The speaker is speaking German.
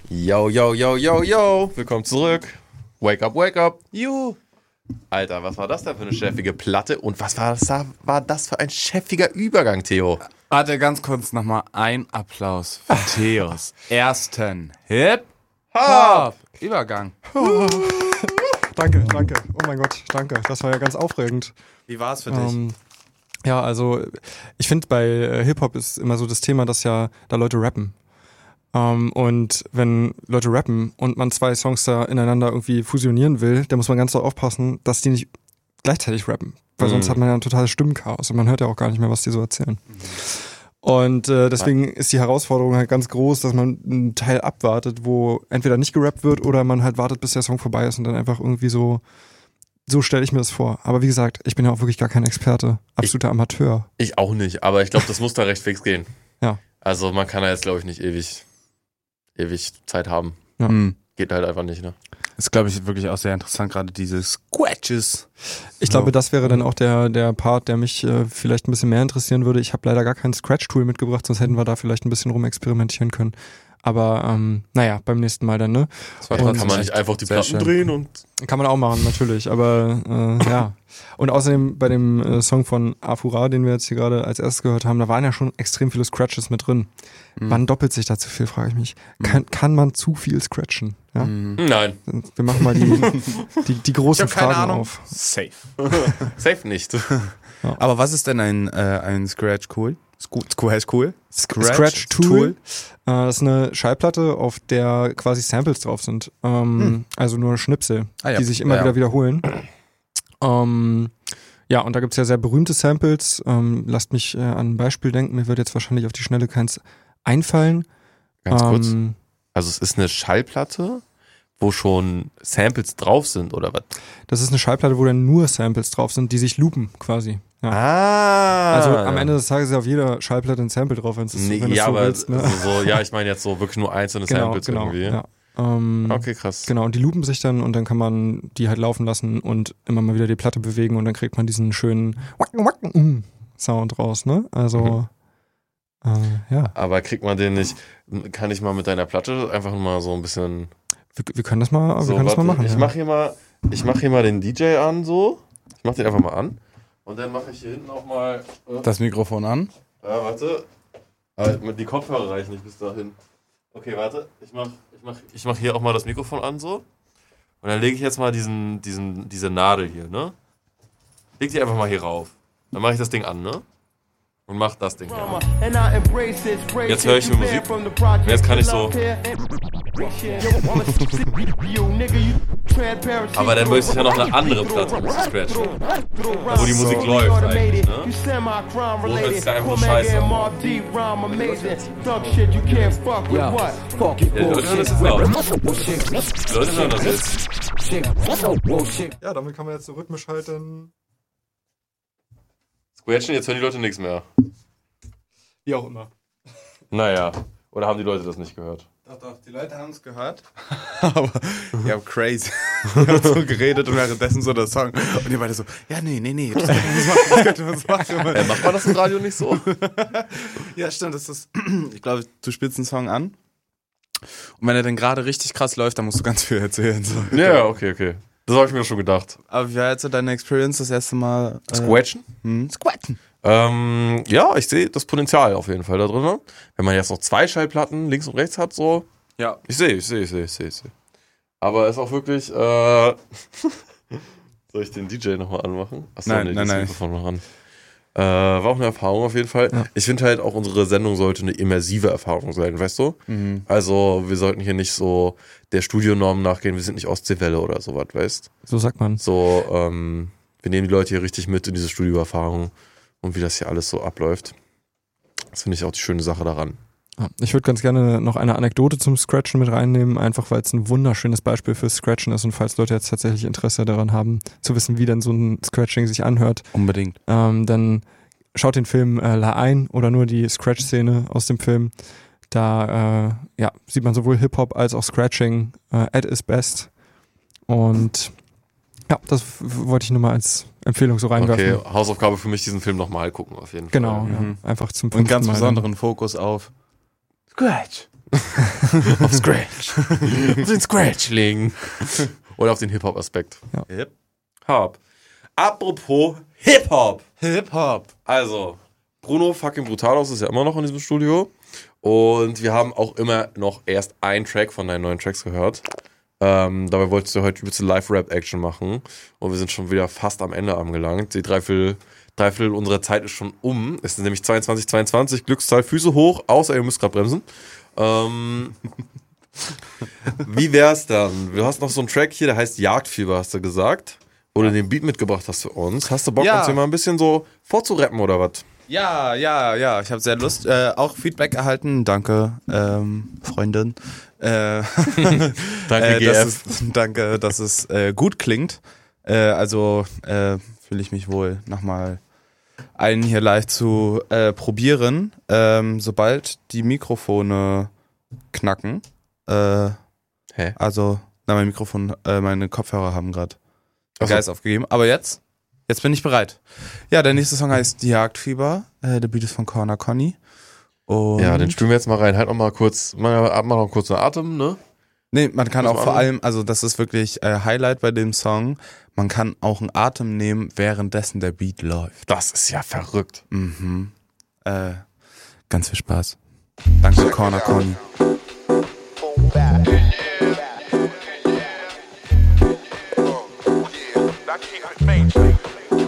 Yo, yo, yo, yo, yo. Willkommen zurück. Wake up, wake up. Juhu. Alter, was war das da für eine chefige Platte? Und was war das für ein chefiger Übergang, Theo? Warte, ganz kurz nochmal ein Applaus für Theos ersten Hip-Hop Übergang. Danke. Oh mein Gott, danke. Das war ja ganz aufregend. Wie war es für dich? Ja, also ich finde bei Hip-Hop ist immer so das Thema, dass ja da Leute rappen. Und wenn Leute rappen und man zwei Songs da ineinander irgendwie fusionieren will, dann muss man ganz so aufpassen, dass die nicht gleichzeitig rappen. Weil sonst hat man ja ein totales Stimmenchaos und man hört ja auch gar nicht mehr, was die so erzählen. Und deswegen ist die Herausforderung halt ganz groß, dass man einen Teil abwartet, wo entweder nicht gerappt wird oder man halt wartet, bis der Song vorbei ist und dann einfach irgendwie so stelle ich mir das vor. Aber wie gesagt, ich bin ja auch wirklich gar kein Experte. Absoluter Amateur. Ich auch nicht, aber ich glaube, das muss da recht fix gehen. Ja. Also man kann da jetzt, glaube ich, nicht ewig Zeit haben. Ja. Geht halt einfach nicht, ne? Ist, glaube ich, wirklich auch sehr interessant, gerade diese Scratches. Ich glaube, das wäre dann auch der Part, der mich vielleicht ein bisschen mehr interessieren würde. Ich habe leider gar kein Scratch-Tool mitgebracht, sonst hätten wir da vielleicht ein bisschen rumexperimentieren können. Aber naja, beim nächsten Mal dann, ne? Kann man nicht einfach die Platten drehen und... Kann man auch machen, natürlich, aber ja. Und außerdem bei dem Song von Afura, den wir jetzt hier gerade als erstes gehört haben, da waren ja schon extrem viele Scratches mit drin. Wann doppelt sich da zu viel, frage ich mich. Kann man zu viel scratchen? Ja? Nein. Wir machen mal die großen Fragen auf. Safe. Safe nicht. Aber was ist denn ein Scratch cool? Heißt cool? Scratch Tool. Das ist eine Schallplatte, auf der quasi Samples drauf sind. Also nur Schnipsel, die sich immer wieder wiederholen. Ja, und da gibt's ja sehr berühmte Samples. Lasst mich an ein Beispiel denken. Mir wird jetzt wahrscheinlich auf die Schnelle keins einfallen. Ganz kurz. Also es ist eine Schallplatte, wo schon Samples drauf sind, oder was? Das ist eine Schallplatte, wo dann nur Samples drauf sind, die sich loopen quasi. Ja. Ah. Also am Ende des Tages ist auf jeder Schallplatte ein Sample drauf, wenn du so willst. Ne? Ja, ich meine jetzt so wirklich nur einzelne Samples irgendwie. Ja. Okay, krass. Genau, und die loopen sich dann und dann kann man die halt laufen lassen und immer mal wieder die Platte bewegen und dann kriegt man diesen schönen Sound raus, ne? Also, ja. Aber kriegt man den nicht, kann ich mal mit deiner Platte einfach mal so ein bisschen... Wir können das mal, so, mal machen. Ich mach hier mal den DJ an, so. Ich mach den einfach mal an. Und dann mache ich hier hinten auch mal... Das Mikrofon an. Ja, warte. Die Kopfhörer reichen nicht bis dahin. Okay, warte. Ich mach hier auch mal das Mikrofon an, so. Und dann lege ich jetzt mal diese Nadel hier, ne? Leg die einfach mal hier rauf. Dann mache ich das Ding an, ne? Und mach das Ding hier an. Jetzt höre ich mir Musik. Und jetzt kann ich so... Aber dann müsste ich ja noch eine andere Platte scratchen. Wo die Musik läuft eigentlich, ne? Wo hört sich da einfach scheiße an? Ja, Leute hören das jetzt auch. Leute hören das jetzt. Ja, damit kann man jetzt so rhythmisch halt dann... Scratchen, jetzt hören die Leute nichts mehr. Wie auch immer. Naja, oder haben die Leute das nicht gehört? Doch, die Leute haben es gehört. Aber wir haben crazy. Wir haben so geredet und währenddessen so der Song. Und ihr beide so, ja, nee, das könnte man so machen. Macht man das im Radio nicht so? Ja, stimmt, ich glaube, du spielst einen Song an. Und wenn er dann gerade richtig krass läuft, dann musst du ganz viel erzählen. So. Ja, okay. Das habe ich mir schon gedacht. Aber wie war jetzt so deine Experience das erste Mal? Scratchen? Scratchen. Ja, ich sehe das Potenzial auf jeden Fall da drin. Wenn man jetzt noch 2 Schallplatten links und rechts hat, so. Ja. Ich sehe. Aber ist auch wirklich, soll ich den DJ nochmal anmachen? Achso, nein. Mikrofon noch an. War auch eine Erfahrung auf jeden Fall. Ja. Ich finde halt auch, unsere Sendung sollte eine immersive Erfahrung sein, weißt du? Also wir sollten hier nicht so der Studionorm nachgehen, wir sind nicht Ostseewelle oder sowas, weißt? So sagt man. So, wir nehmen die Leute hier richtig mit in diese Studioerfahrung und wie das hier alles so abläuft. Das finde ich auch die schöne Sache daran. Ich würde ganz gerne noch eine Anekdote zum Scratchen mit reinnehmen, einfach weil es ein wunderschönes Beispiel fürs Scratchen ist und falls Leute jetzt tatsächlich Interesse daran haben, zu wissen, wie denn so ein Scratching sich anhört. Unbedingt. Dann schaut den Film La Ein oder nur die Scratch-Szene aus dem Film. Da sieht man sowohl Hip-Hop als auch Scratching at its best. Und ja, das wollte ich nur mal als Empfehlung so reinwerfen. Okay, Hausaufgabe für mich, diesen Film nochmal gucken auf jeden Fall. Genau, ja. Einfach zum 5. Und ganz Mal besonderen Fokus auf Scratch. auf Scratch. Auf den Scratch legen. Oder auf den Hip-Hop-Aspekt. Ja. Hip-Hop. Apropos Hip-Hop. Hip-Hop. Also, Bruno fucking Brutalos ist ja immer noch in diesem Studio. Und wir haben auch immer noch erst einen Track von deinen neuen Tracks gehört. Dabei wolltest du heute übelste Live-Rap-Action machen. Und wir sind schon wieder fast am Ende angelangt. Die Dreiviertel unserer Zeit ist schon um. Es ist nämlich 22:22. Glückszahl, Füße hoch, außer ihr müsst gerade bremsen. Wie wär's dann? Du hast noch so einen Track hier, der heißt Jagdfieber, hast du gesagt. Wo du den Beat mitgebracht hast für uns. Hast du Bock, uns hier mal ein bisschen so vorzurappen oder was? Ja, ich habe sehr Lust. Auch Feedback erhalten. Danke, Freundin. Danke, GF. Danke, dass es gut klingt. Also fühle ich mich wohl, nochmal einen hier live zu probieren. Sobald die Mikrofone knacken. Hä? Also, mein Mikrofon, meine Kopfhörer haben gerade Geist aufgegeben. Aber jetzt bin ich bereit. Ja, der nächste Song heißt Jagdfieber. Der Beat ist von Corner Conny. Und Ja, den spielen wir jetzt mal rein. Halt noch mal kurz, mach noch kurz einen Atem, ne? Nee, man kann Muss auch man vor an- allem, also das ist wirklich Highlight bei dem Song, man kann auch einen Atem nehmen, währenddessen der Beat läuft. Das ist ja verrückt. Mhm. Ganz viel Spaß. Danke, Corner Conny. I can't